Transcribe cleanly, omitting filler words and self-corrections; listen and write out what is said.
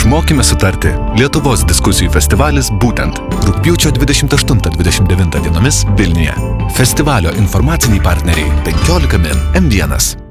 Išmokime sutarti. Lietuvos diskusijų festivalis būtent rugpjūčio 28-29 dienomis Vilniuje. Festivalio informaciniai partneriai 15 min M1.